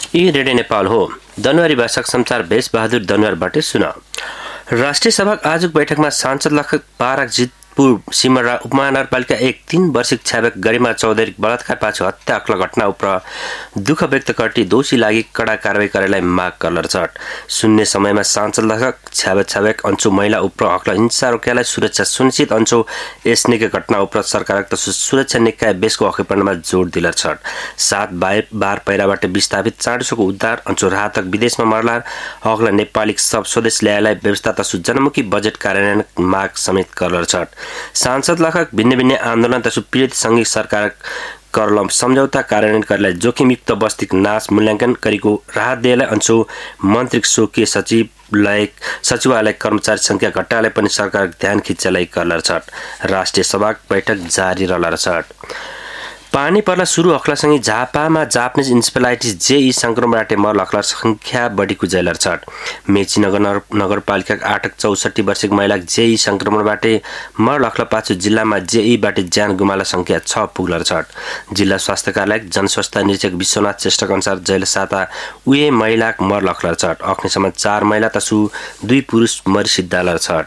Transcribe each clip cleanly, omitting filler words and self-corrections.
यी रेडियो नेपाल हो। दनुवारी भाषाक समाचार भेष बहादुर दनुवारबाटै सुन। राष्ट्रिय सभाको आजको बैठकमा सांसद लखन पारक जितपुर सिमरा उपमहानगरपालिका 3 वर्षिक छ्याबक गरिमा चौधरी बलात्कार पाछु हत्या अक्ल घटना उपर दुःख व्यक्त गर्दै दोषी लागि कडा कारवाही गरेलाई माग करलर छट। शून्य समयमा सांसद लखक छ्याबक अंचो महिला उपर अक्ल हिंसा रोक्यालाई सुरक्षा सुनिश्चित अंचो यसनिके घटना उपर सरकार तसु सुरक्षा निकाय बेसको हकैपनमा जोड दिलर छट। 7 बार पैराबाट विस्थापित चाँडोसोको उद्धार अंचो राहतक विदेशमा मर्लार अक्ल नेपाली सब स्वदेश ल्याएलाई व्यवस्था तसु जनमुखी बजेट कार्यान्वयन माग समेत करलर छट। सांसद लखक भिन्न आन्दोलन तसु पीडित संघीय सरकार करलम सम्झौता कार्यान्वयन गरेलाई जोखिमयुक्त बस्तीक नाश मूल्याङ्कन गरेको राहत दिएलाई अंशो मन्त्री स्वकीय सचिवालय कर्मचारी संख्या घटाले पनि सरकार ध्यान खिच्चलाई करलर छट। राष्ट्रिय सभा बैठक जारी रहलर छट। पानी पर्ला सुरु अख्लासँगै झापामा जापानिज इन्सेफेलाइटिस जेई संक्रमणबाट मर्ल अख्ला संख्या बढीको जैलर छट। मेची नगरपालिका 864 वर्षिक महिला जेई संक्रमणबाट मर्ल अख्ला पाछु जिल्लामा जेईबाट ज्यान गुमाला संख्या 6 पुग्लर छट। जिल्ला स्वास्थ्य कार्यालय जनस्वास्थ्य निरीक्षक विश्वनाथ श्रेष्ठका अनुसार जैल साता उहे महिला मर्ल अख्लर छट। अग्निसम्म 4 महिला तसु 2 पुरुष मरिसिद्धालर छट।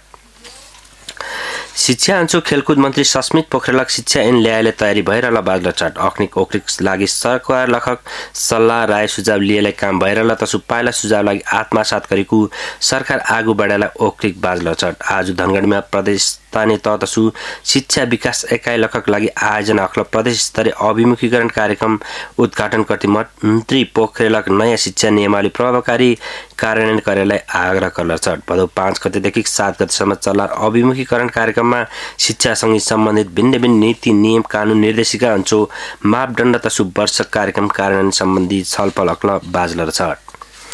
शिक्षा अंचो खेलकुद मन्त्री सस्मित पोखरेलक शिक्षा ऐन ल्याएले तयारी भइरहला बाजल छट। अख्निक ओख्रिक लागि सरकार लखक सल्लाह राय सुझाव लिएलाई काम भइरहला तसु पाइला सुझाव लागि आत्मसात गरेको सरकार आगु बढाएला ओख्रिक बाजल छट। आज धनगढीमा प्रदेश स्थानीय तह तसु शिक्षा विकास एकाइ लखक लागि आयोजना अख्ल प्रदेश स्तरीय अभिमुखीकरण कार्यक्रम उद्घाटन गर्दै मन्त्री पोखरेलक नयाँ शिक्षा नियमावली प्रभावकारी कार्यान्वयन गरेलाई आग्रह करलर छट। भदौ 5 गतेदेखि 7 गतेसम्म चल्ला अभिमुखीकरण कार्यक्रममा शिक्षासँगै सम्बन्धित भिन्न नीति नियम कानून निर्देशिका अंचो मापदण्ड तसु वर्ष कार्यक्रम कार्यान्वयन सम्बन्धी छलफल अक्ल बाजलर छट।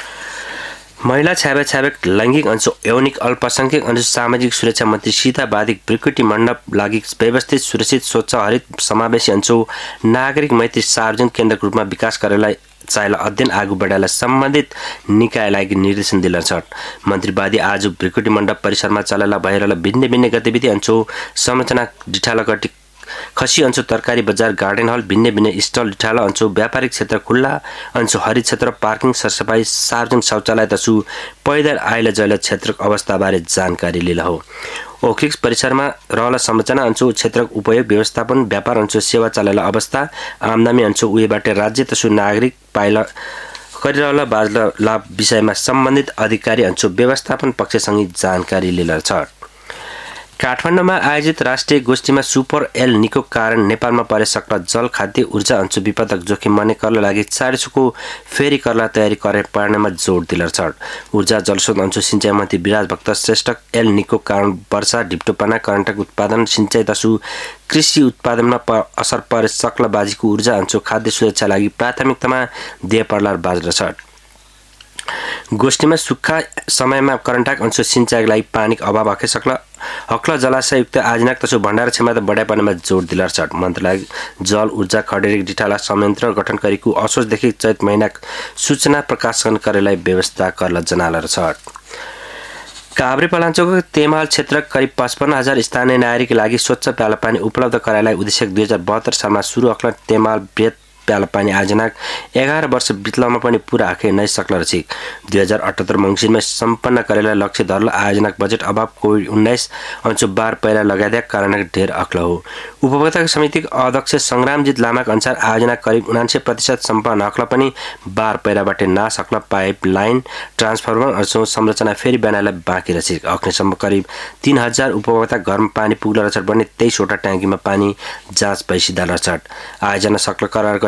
महिला छ्याबक लैंगिक अंश यौनिक अल्पसंख्यक अंश सामाजिक सुरक्षा मन्त्री सीता बादिक प्रकृति मण्डप लागि व्यवस्थित सुरक्षित स्वच्छ हरित समावेशी अंश नागरिक मैत्री सार्वजनिक केन्द्रको रूपमा विकास गरेलाई चाहेला अध्ययन आगु बढाएला सम्बन्धित निकाय लागि निर्देशन दिलर छट। मन्त्रीवादी आज प्रकृति मण्डप परिसरमा चलेला भइरहला भिन्न गतिविधि अंशो संरचना डिठालगटी खसी अंशो तरकारी बजार गार्डन हल भिन्न स्टल डिठाला अंशो व्यापारिक क्षेत्र खुल्ला अंशो हरित क्षेत्र पार्किङ सरसफाई सार्वजनिक शौचालय तसु पैदल आइला जैला क्षेत्रको अवस्थाबारे जानकारी लिल हो। ओखिक्स परिसरमा रहला संरचना अंशो क्षेत्रको उपयोग व्यवस्थापन व्यापार अंशो सेवा चलाइला अवस्था आमदामी अंशो उहेबाट राज्य तसु नागरिक पाइला गरिरहला बाजला लाभ विषयमा सम्बन्धित अधिकारी अंशो व्यवस्थापन पक्षसँगै जानकारी लिल छट। काठमाडौँमा आयोजित राष्ट्रिय गोष्ठीमा सुपर एल निको कारण नेपालमा परे सक्ला जल खाद्य ऊर्जा अंशु विपदक जोखिम मने करला लागि चारसुको फेरि करला तयारी करे पर्नेमा जोड दिलर छट। ऊर्जा जलस्रोत अंशु सिंचाई मन्त्री विराज भक्त श्रेष्ठ एल निको कारण वर्षा ढिप्टोपना करेन्टक उत्पादन सिंचाई तसु कृषि उत्पादनमा असर परे सक्ला बाजीको ऊर्जा अंशु खाद्य सुरक्षा लागि प्राथमिकतामा दिए पर्लार बाजर छट। गोष्ठीमा सुक्खा समयमा करेन्टक अंश सिंचाइका लागि पानीको अभाव हके सक्ला हक्ल जलाशययुक्त आजनाक तसु भण्डार क्षमता बढाइपर्नेमा जोड दिलर छट। मन्त्रालय जल ऊर्जा खडेरी डिठाला संयन्त्र गठन गरेको असोजदेखि चैत महिना सूचना प्रकाशन गरेलाई व्यवस्था करल जनालर छट। काभ्रे पलाञ्चोकको तेमाल क्षेत्र करिब 55,000 स्थानीय नागरिकका लागि स्वच्छ प्याला पानी उपलब्ध गराइलाई उद्देश्य 2072 सालमा सुरु अक्ल तेमाल बृहत प्याला पानी आयोजना 11 वर्ष बित्लामा पनि पूरा हके नै सक्ल रछि। 2078 मङ्सिरमा सम्पन्न गरेला लक्ष्य धरल आयोजना बजेट अभाव कोभिड-19 अंशु बार पैरा लगाइदिए कारण ढेर अक्ल हो। उपभोक्ता समितिको अध्यक्ष संग्रामजित लामाका अनुसार आयोजना करिब 79% सम्पन्न अक्ल पनि बार पैराबाट नास अक्ल पाइप लाइन ट्रान्सफर्मर अंशु संरचना फेरि बनाइलाई बाँकी रछि। अग्निसम्म करिब 3000 उपभोक्ता घरमा पानी पुग्ल रछ भने 23 वटा ट्याङ्कीमा पानी जाँच भइसिदा रछ। आयोजना सक्ल करार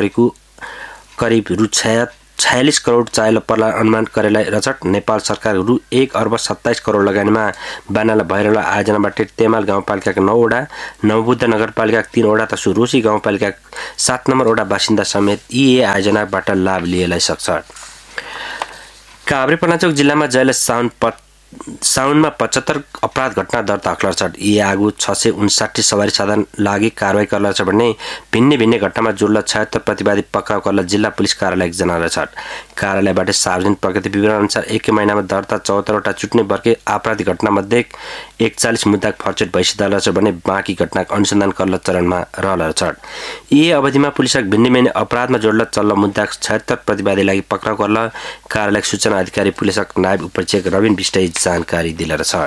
करिब रु 46 करोड चाहिलो पर्ला अनुमान गरेलाई रचट। नेपाल सरकार रु 1 अर्ब 27 करोड लगानीमा बनाला भइरहला आयोजनाबाट तेमाल गाउँपालिकाका 9 वटा नवबुद्ध नगरपालिकाका 3 वटा तसु रोसी गाउँपालिकाका 7 नम्बर वटा बासिन्दा समेत यी आयोजनाबाट लाभ लिएलाई सक्छ। काभ्रे पलाञ्चोक जिल्लामा जैल साउन साउनमा 75 अपराध घटना दर्ता अख्लर छ। यी आगु 659 सवारी साधन लागि कारवाही गर्ला छ भन्ने भिन्नै घटनामा जोड्ला 76 प्रतिवादी पक्राउ गर्ला जिल्ला पुलिस कार्यालय जनाएर छ। कार्यालयबाट सार्वजनिक प्रगति विवरण अनुसार एकै महिनामा दर्ता 74 वटा छुट्ने वर्गे आपराधिक घटना मध्ये 41 मुद्दा फर्चेट भइसक्दा छ भने बाँकी घटनाको अनुसन्धान गर्न चरणमा रहला छ। यी अवधिमा पुलिसक भिन्नै अपराधमा जोड्ला चल्ला मुद्दा 76 प्रतिवादीलाई पक्राउ गर्न कार्यालय सूचना अधिकारी पुलिसक नायब उपरीक्षक रविन विष्टै जानकारी दिलेर छ।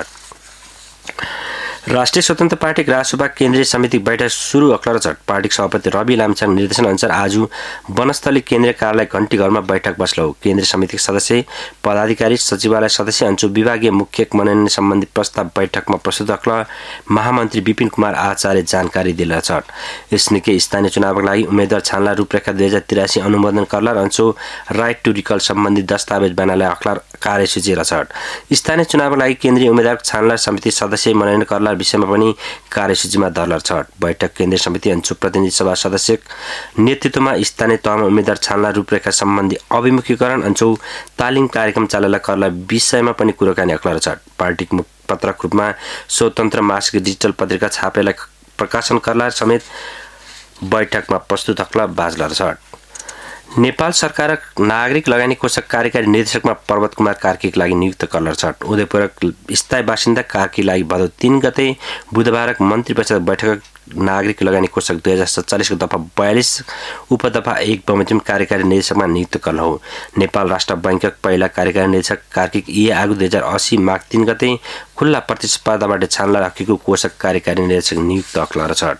राष्ट्रिय स्वतन्त्र पार्टी राजसभा केन्द्रीय समिति बैठक सुरु अख्लर छ। पार्टीको सभापति रवि लामछाङ निर्देशन अनुसार आज वनस्थली केन्द्रीय कार्यालय घण्टीघरमा बैठक बस्लो। केन्द्रीय समितिका सदस्य पदाधिकारी सचिवालय सदस्य अन्चु विभागीय मुख्य मनोनयन सम्बन्धी प्रस्ताव बैठकमा प्रस्तुत अख्ल महामन्त्री विपिन कुमार आचार्य जानकारी दिएका छन्। यसनिकै स्थानीय चुनावका लागि उम्मेद्वार छानला रूपरेखा 2083 अनुमोदन गर्ला अन्चु राइट टु रिकल सम्बन्धी दस्तावेज बनाउनलाई अख्लर कार्यसूची छ। स्थानीय चुनावका लागि केन्द्रीय उम्मेद्वार छानला समिति सदस्य मनोनयन गर्ला विषयमा पनि कार्यसूचीमा दर्लर छ। बैठक केन्द्रीय समिति अन्चु प्रतिनिधि सभा सदस्य नेतृत्वमा स्थानीय तहमा उम्मेद्वार छानला रूपरेखा सम्बन्धी अभिमुखीकरण अन्चु तालिम कार्यक्रम चालना गर्ला विषयमा पनि कुराकानी अख्लर छ। पार्टीको मुखपत्रक रूपमा स्वतन्त्र मासिक डिजिटल पत्रिका छापेलाई प्रकाशन गर्ला समेत बैठकमा प्रस्तुत अख्ल बाजलर छ। नेपाल सरकारक नागरिक लगानी कोषक कार्यकारी निर्देशकमा पर्वत कुमार कार्कीका लागि नियुक्त गर्लर छ। उदयपुरक स्थायी बासिन्दा कार्की लागि भदौ 3 गते बुधबारक मन्त्री परिषद बैठक नागरिक लगानी कोषक 2047 को दफा 42 उपदफा 1 बमोजिम कार्यकारी निर्देशकमा नियुक्त गर्नु हो। नेपाल राष्ट्र बैंकक पहिला कार्यकारी निर्देशक कार्की यी आगु 2080 माघ 3 गते खुल्ला प्रतिस्पर्धाबाट छानला राखेको कोषक कार्यकारी निर्देशक नियुक्त अख्लर छ।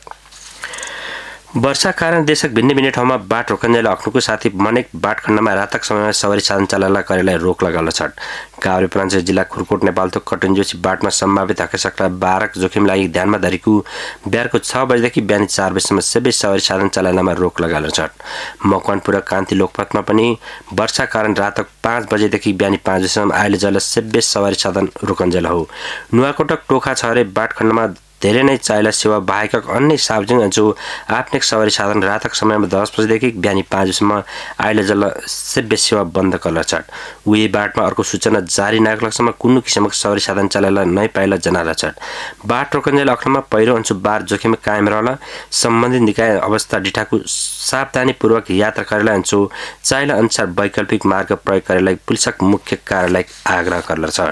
वर्षा कारण देशक भिन्न ठाउँमा बाट रोकन्जेल अख्नुको साथै मनेक बाट खण्डमा रातक समयमा सवारी साधन चालना गरेलाई रोक लगाउन छ। काभ्रे प्राञ्चल जिल्ला खुरकोट नेपालथोक कटुन्जोसी बाटमा सम्भावित हकेसक्ला 12 जोखिम लागि ध्यानमा धरेको बिहारको 6 बजेदेखि बिहान 4 बजेसम्म सबै सवारी साधन चालनामा रोक लगाउन छ। मकवानपुर कान्ति लोकपथमा पनि वर्षा कारण रातक 5 बजेदेखि बिहान 5 बजेसम्म आइले जल सबै सवारी साधन रोकन्जेल हो। नुवाकोटक टोखा छरे बाट खण्डमा धेरै नै चाइला सेवा बाहेक अन्य सार्वजनिक जो आफ्निक सवारी साधन रातक समयमा 10 बजेदेखि बिहान 5 बजेसम्म आइले जल सबै सेवा बन्द गर्न छ। उही बाटमा अर्को सूचना जारी नगर्लासम्म कुनै किसिमको सवारी साधन चलाइला नै पाइला जनाला छ। बाट रोकन्जेल अख्लमा पहिरो अन्चु बार जोखिम कायम रहला सम्बन्धित निकाय अवस्था डिठाको सावधानीपूर्वक यात्रा गरेला अन्चु चाइला अनुसार वैकल्पिक मार्ग प्रयोग गरेलाई पुलिसक मुख्य कार्यालय आग्रह गर्ला छ।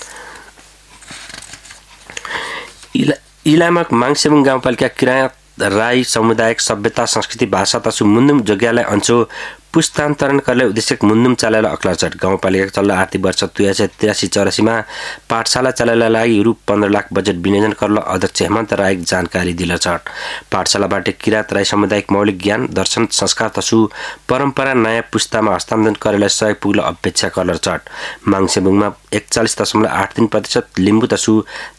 इलामक माङसेबुङ गाउँपालिका किराया राई समुदायिक सभ्यता संस्कृति भाषा तसु मुन्दुम जोग्यालय अन्चो पुस्तान्तरण गर्ने उद्देश्य मुन्दुम चालेर अख्लर छ। गाउँपालिका चल्ला आर्थिक वर्ष 2083-84 मा पाठशाला चालेर लागि रु 15 लाख बजेट विनियोजन गर्न अध्यक्ष हेमन्त राय जानकारी दिले छ। पाठशालाबाट किरात राई समुदायिक मौलिक ज्ञान दर्शन संस्कार तसु परम्परा नयाँ पुस्तामा हस्तान्तरण गरेर सहयोग पुग्न अपेक्षा गर्ल छ। माङसेबुङमा 41.83% लिम्बू तसु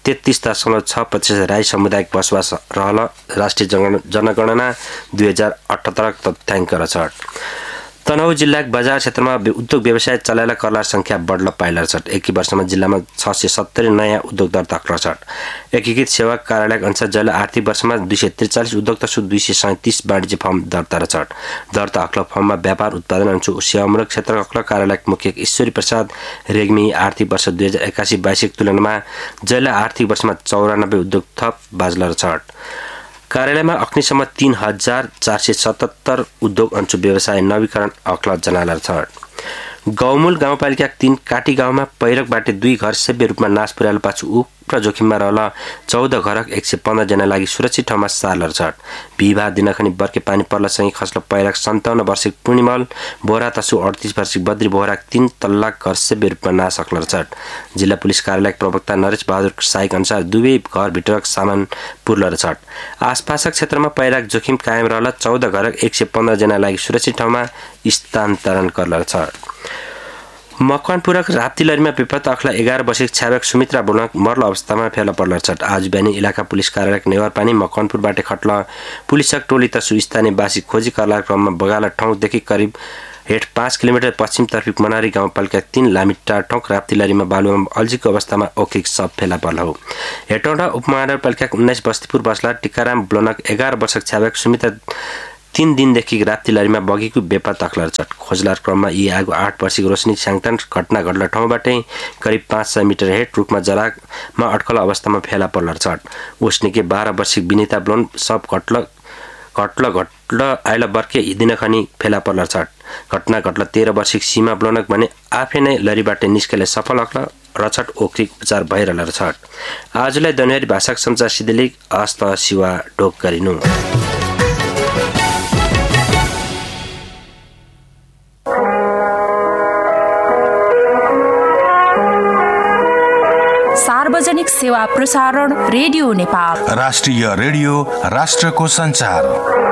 33.6% राई समुदायिक बसोबास रहल राष्ट्रिय जनगणना 2078 तथ्याङ्क छ। तनहुँ जिल्लाको बजार क्षेत्रमा उद्योग व्यवसाय चलाइला कर्ला संख्या बढ्न पाइला छ। एकै वर्षमा जिल्लामा 670 नयाँ उद्योग दर्ता अख्ल छ। एकीकृत सेवा कार्यालय अनुसार जल आर्थिक वर्षमा 243 उद्योग तसु 237 वाणिज्य फर्म दर्ता छ। दर्ता अख्ल फर्ममा व्यापार उत्पादन अन्चु सेवामूलक क्षेत्र अख्ल कार्यालय मुख्य ईश्वरी प्रसाद रेग्मी आर्थिक वर्ष 2081-82 तुलनामा जल आर्थिक वर्षमा 94 उद्योग थप बाजलर छ। कार्यालयमा अग्निसम्म 3477 उद्योग अन्चु व्यवसाय नवीकरण अख्ल जनाला छ। गौमूल गाउँपालिका 3 काटी गाउँमा पहिरकबाट 2 घर सभ्य रूपमा नाश पुर्याउनु पाछु उप्र जोखिममा रहल 14 घरक 115 जना लागि सुरक्षित ठाउँमा सार्लर छ। बिहिबार दिनखनि बर्के पानी पर्लसँगै खस्ल पहिरक 57 वर्षिक पूर्णिमल बोरा तसु 38 वर्षिक बद्री बोरा 3 तल्लाक घर सभ्य रूपमा नाश अख्लर छ। जिल्ला पुलिस कार्यालय प्रवक्ता नरेश बहादुर साईक अनुसार दुवै घर भित्रक सामान पुर्लर छ। आसपासक क्षेत्रमा पहिरक जोखिम कायम रहल 14 घरक 115 जना लागि सुरक्षित ठाउँमा स्थानान्तरण गर्लर छ। मकवानपुरक राप्तीलरीमा विपद अख्ला 11 वर्षिक छ्याबक सुमित्रा बोलक मर्ल अवस्थामा फेला पर्लर छ। आज बिहान इलाका पुलिस कार्यालय नेवारपानी मकवानपुरबाट खट्ल पुलिसक टोली तसु स्थानीयवासी खोजी कार्यालय क्रममा बगाला ठाउँदेखि करिब हेठ 5 किलोमिटर पश्चिमतर्फी मनारी गाउँपालिका 3 लामिटा टोक राप्तीलरीमा बालुवामा अल्झिको अवस्थामा औखिक सब फेला पर्ल हो। हेटौँडा उपमहानगरपालिका 19 बस्तीपुर बसला टिकाराम ब्लोनक 11 वर्षक छ्याबक सुमित्रा 3 दिनदेखि राप्तीलहरीमा बगेको बेपत्ता क्लरचट खोजलार क्रममा यी आगो 8 वर्षीको रोशनी स्याङटान घटना घटला ठाउँबाटै करिब 500 मिटर हेड रुखमा जरामा अड्कल अवस्थामा फेला पर्लर चट उस्नेके 12 वर्षीय विनिता ब्लोन सब घटल आइला बर्के दिन खनी फेला पर्लर चट घटना घटल 13 वर्षीय सीमा ब्लोनक भने आफै नै लरीबाट निस्केले सफल अक्ल रछट ओक्रिक उपचार भइरहला छट आजलाई दनियारी भाषाक संचार सिद्धलिक अस्त शिवा ढोक गरिनु सार्वजनिक सेवा प्रसारण रेडियो नेपाल राष्ट्रिय रेडियो राष्ट्रको संचार